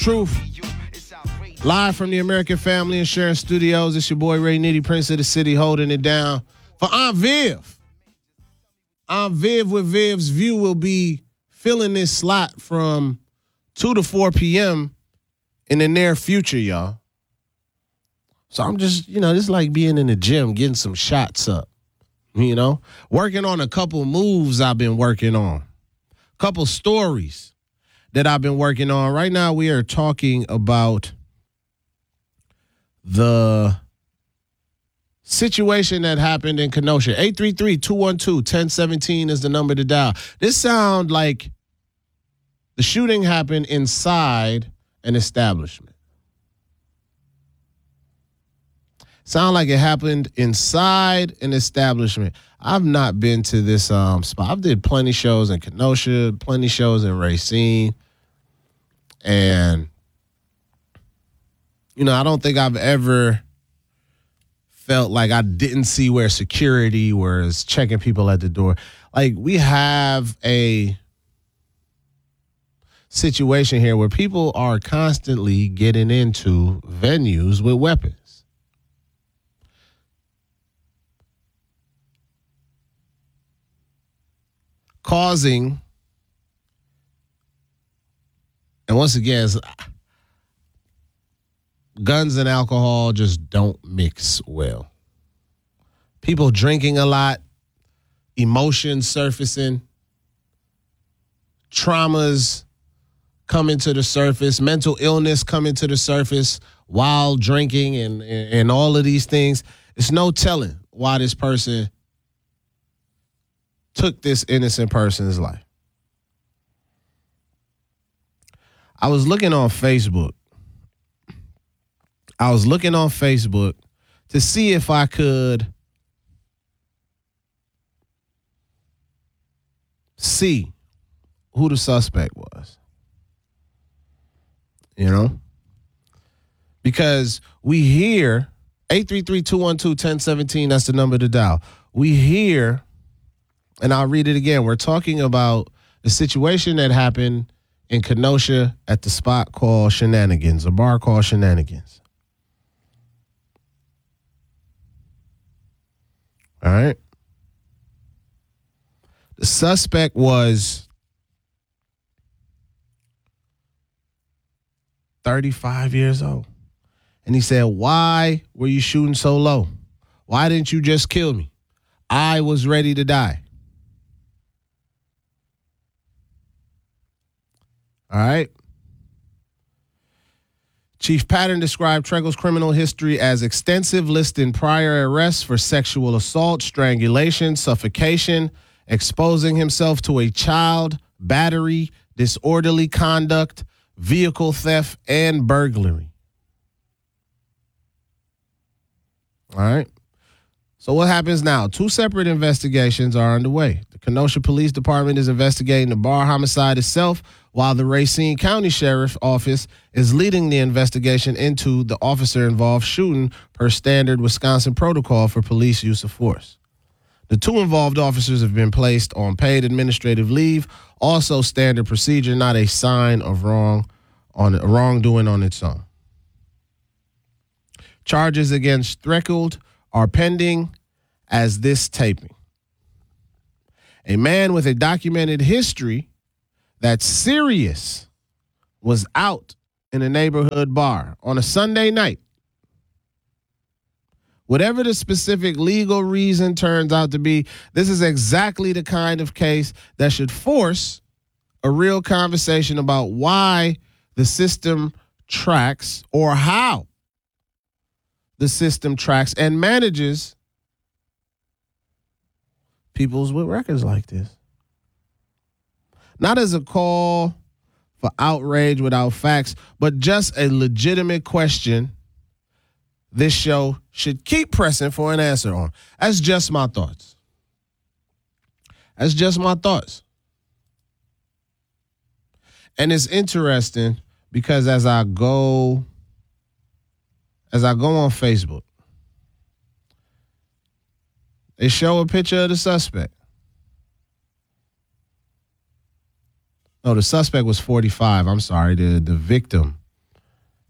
Truth. Live from the American Family Insurance Studios. It's your boy Ray Nitty, Prince of the City, holding it down for Aunt Viv. Aunt Viv with Viv's View will be filling this slot from 2 to 4 p.m. in the near future, y'all. So I'm just, this is like being in the gym, getting some shots up, working on a couple moves I've been working on, couple stories that I've been working on. Right now, we are talking about the situation that happened in Kenosha. 833-212-1017 is the number to dial. This sound like the shooting happened inside an establishment. Sound like it happened inside an establishment. I've not been to this spot. I've did plenty shows in Kenosha, plenty shows in Racine. And, I don't think I've ever felt like I didn't see where security was checking people at the door. Like, we have a situation here where people are constantly getting into venues with weapons. Causing, and once again, guns and alcohol just don't mix well. People drinking a lot, emotions surfacing, traumas coming to the surface, mental illness coming to the surface while drinking and all of these things. It's no telling why this person took this innocent person's life. I was looking on Facebook. To see if I could see who the suspect was. Because we hear 833-212-1017, that's the number to dial. We hear, and I'll read it again. We're talking about the situation that happened in Kenosha at the spot called Shenanigans, a bar called Shenanigans. All right. The suspect was 35 years old. And he said, "Why were you shooting so low? Why didn't you just kill me? I was ready to die." All right. Chief Patton described Tregel's criminal history as extensive, listing prior arrests for sexual assault, strangulation, suffocation, exposing himself to a child, battery, disorderly conduct, vehicle theft, and burglary. All right. So what happens now? 2 separate investigations are underway. The Kenosha Police Department is investigating the bar homicide itself, while the Racine County Sheriff's Office is leading the investigation into the officer-involved shooting per standard Wisconsin protocol for police use of force. The 2 involved officers have been placed on paid administrative leave, also standard procedure, not a sign of wrongdoing on its own. Charges against Treckel are pending as this taping. A man with a documented history that's serious was out in a neighborhood bar on a Sunday night. Whatever the specific legal reason turns out to be, this is exactly the kind of case that should force a real conversation about why the system tracks, or how the system tracks and manages people's with records like this. Not as a call for outrage without facts, but just a legitimate question this show should keep pressing for an answer on. That's just my thoughts. And it's interesting because as I go on Facebook, they show a picture of the suspect. No, the suspect was 45. I'm sorry. The victim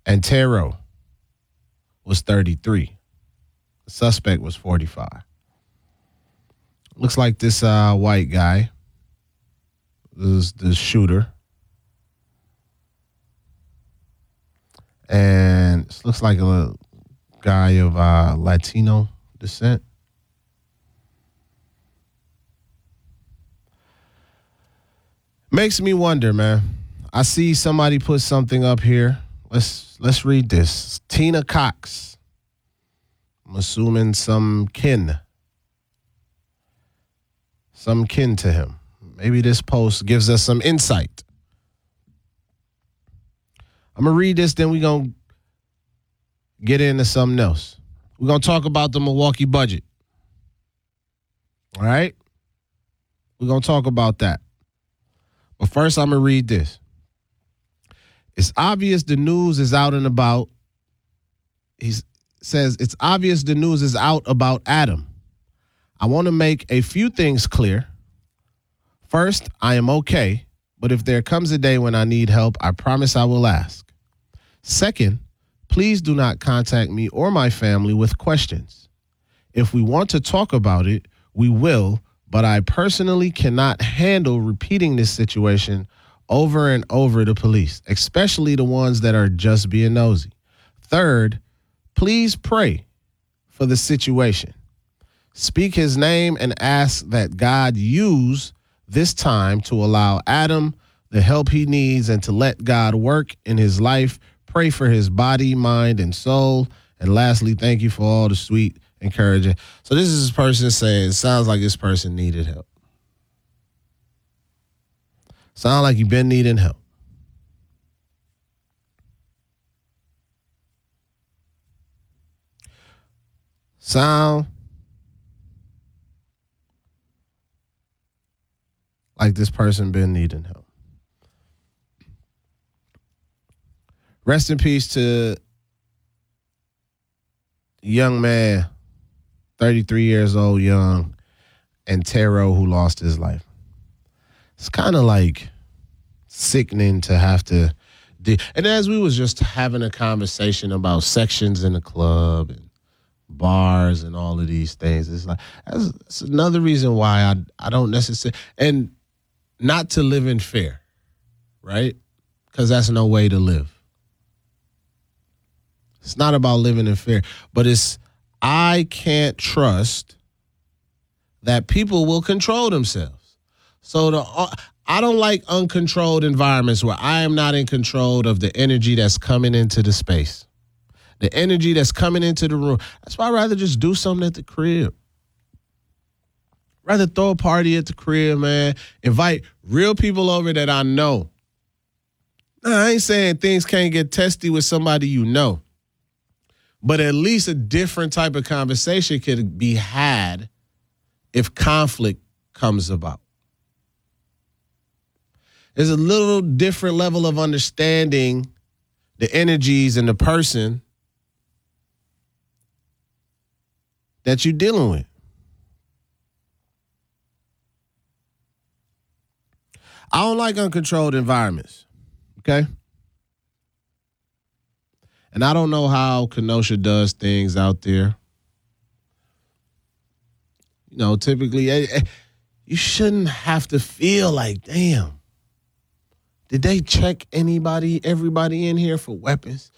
Antero was 33. The suspect was 45. Looks like this white guy is the shooter. And it looks like a guy of Latino descent. Makes me wonder, man. I see somebody put something up here. Let's read this. Tina Cox. I'm assuming some kin to him. Maybe this post gives us some insight. I'm going to read this, then we're going to get into something else. We're going to talk about the Milwaukee budget. All right? We're going to talk about that. But first, I'm going to read this. It's obvious the news is out and about. He says, it's obvious the news is out about Adam. I want to make a few things clear. First, I am okay, but if there comes a day when I need help, I promise I will ask. Second, please do not contact me or my family with questions. If we want to talk about it, we will, but I personally cannot handle repeating this situation over and over to police, especially the ones that are just being nosy. Third, please pray for the situation. Speak his name and ask that God use this time to allow Adam the help he needs and to let God work in his life. Pray for his body, mind, and soul. And lastly, thank you for all the sweet encouraging. So this is this person saying, it sounds like this person needed help. Sound like you've been needing help. Sound like this person been needing help. Rest in peace to young man, 33 years old, young, Antero, who lost his life. It's kind of like sickening to have to do. And as we was just having a conversation about sections in the club and bars and all of these things, it's like that's another reason why I don't necessarily, and not to live in fear, right? Because that's no way to live. It's not about living in fear, but I can't trust that people will control themselves. So I don't like uncontrolled environments where I am not in control of the energy that's coming into the space, the energy that's coming into the room. That's why I'd rather just do something at the crib. Rather throw a party at the crib, man. Invite real people over that I know. Now, I ain't saying things can't get testy with somebody you know, but at least a different type of conversation could be had if conflict comes about. There's a little different level of understanding the energies and the person that you're dealing with. I don't like uncontrolled environments, okay? And I don't know how Kenosha does things out there. You know, typically, you shouldn't have to feel like, damn, did they check everybody in here for weapons?